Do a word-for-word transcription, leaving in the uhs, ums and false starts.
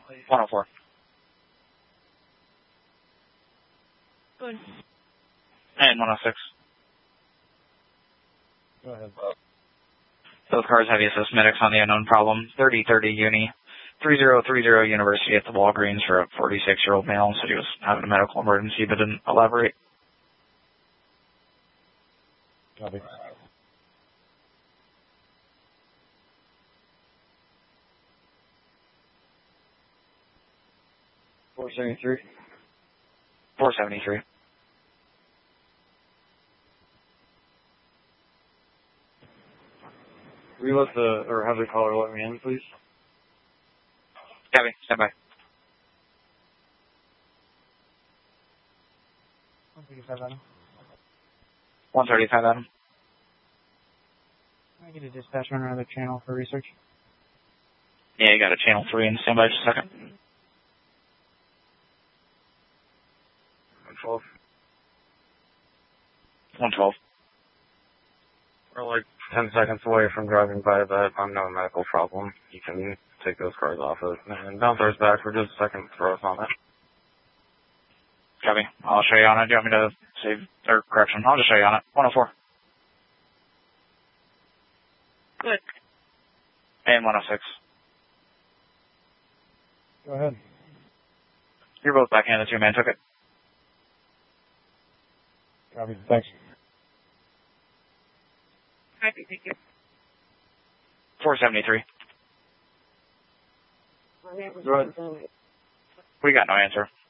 one oh four. Good. And one oh six. Go ahead. Both cars have assist medics on the unknown problem. thirty thirty Uni. three zero three zero University at the Walgreens for a forty-six-year-old male. Said he was having a medical emergency but didn't elaborate. Copy. four seventy-three. four seventy-three. Will you let the, or have the caller let me in, please? Copy. Stand by. one thirty-five, Adam. one thirty-five, Adam. Can I get a dispatch on another channel for research? Yeah, you got a channel three in standby just a second. one twelve. one twelve. We're like ten seconds away from driving by that unknown medical problem. You can take those cars off it. And bounce ours back for just a second, throw us on it. Copy. I'll show you on it. Do you want me to save, or correction? I'll just show you on it. one oh four. Good. And one oh six. Go ahead. You're both back in. The two-man took it. Copy. Thanks. Happy, thank you. four seventy-three. Right. We got no answer.